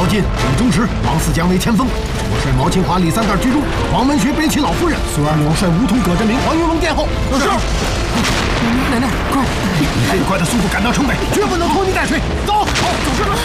进，李中石、王四江为前锋，我率毛清华、李三盖居中，黄文学背起老夫人，孙二娘率吴桐、葛振明、黄云龙殿后。是。奶奶，快！以最快的速度赶到城北，绝不能拖泥带水。走，好，走。